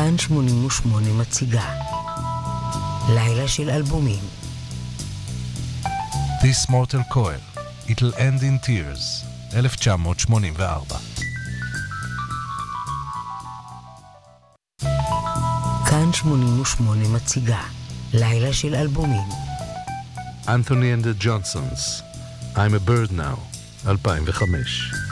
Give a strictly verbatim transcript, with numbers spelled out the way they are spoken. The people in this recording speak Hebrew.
כאן שמונים ושמונה מציגה לילה של אלבומים. This Mortal Coil, It'll End in Tears, אלף תשע מאות שמונים וארבע. כאן שמונים ושמונה מציגה לילה של אלבומים. Anthony and the Johnsons, I'm a Bird Now, אלפיים וחמש.